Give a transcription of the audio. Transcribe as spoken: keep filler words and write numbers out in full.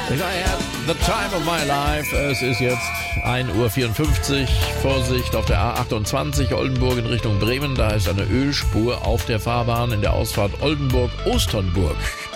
Ich had the time of my life. Es ist jetzt ein Uhr vierundfünfzig. Vorsicht auf der A achtundzwanzig Oldenburg in Richtung Bremen. Da ist eine Ölspur auf der Fahrbahn in der Ausfahrt Oldenburg-Osternburg.